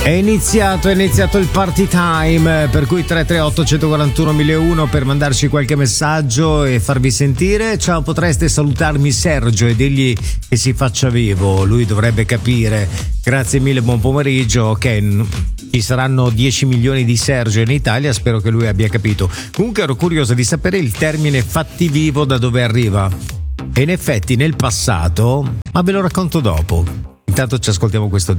È iniziato il party time, per cui 338 141 1001 per mandarci qualche messaggio e farvi sentire. Ciao, potreste salutarmi Sergio e dirgli che si faccia vivo, lui dovrebbe capire. Grazie mille, buon pomeriggio. Ok, ci saranno 10 milioni di Sergio in Italia, spero che lui abbia capito. Comunque ero curioso di sapere il termine fatti vivo da dove arriva. E in effetti nel passato, ma ve lo racconto dopo. Intanto ci ascoltiamo questo